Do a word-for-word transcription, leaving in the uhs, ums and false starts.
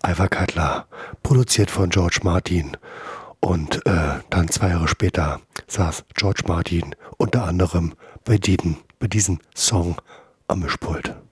Ivor Cutler, produziert von George Martin. Und äh, dann zwei Jahre später saß George Martin unter anderem bei, diesen, bei diesem Song am Mischpult.